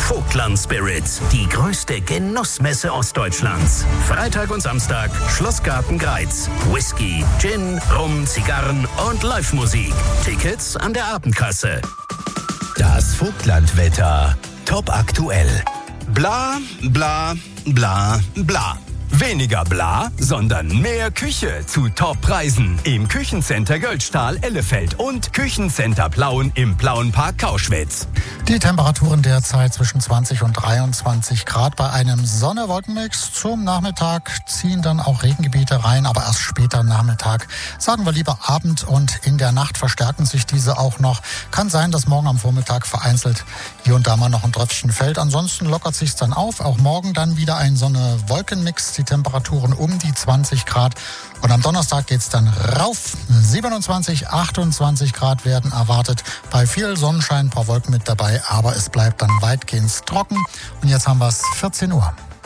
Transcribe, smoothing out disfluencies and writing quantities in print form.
Vogtland Spirit, die größte Genussmesse Ostdeutschlands. Freitag und Samstag, Schlossgarten Greiz. Whisky, Gin, Rum, Zigarren und Live-Musik. Tickets an der Abendkasse. Das Vogtlandwetter. Top aktuell. Bla, bla, bla, bla. Weniger bla, sondern mehr Küche zu Top-Preisen im Küchencenter Göldstahl Ellefeld und Küchencenter Plauen im Plauenpark Kauschwitz. Die Temperaturen derzeit zwischen 20 und 23 Grad bei einem Sonne-Wolkenmix. Zum Nachmittag ziehen dann auch Regengebiete rein, aber erst später am Nachmittag. Sagen wir lieber Abend und in der Nacht verstärken sich diese auch noch. Kann sein, dass morgen am Vormittag vereinzelt hier und da mal noch ein Tröpfchen fällt. Ansonsten lockert sich's dann auf. Auch morgen dann wieder ein Sonne-Wolkenmix. Die Temperaturen um die 20 Grad. Und am Donnerstag geht's dann rauf. 27, 28 Grad werden erwartet. Bei viel Sonnenschein, ein paar Wolken mit dabei, aber es bleibt dann weitgehend trocken. Und jetzt haben wir es 14 Uhr.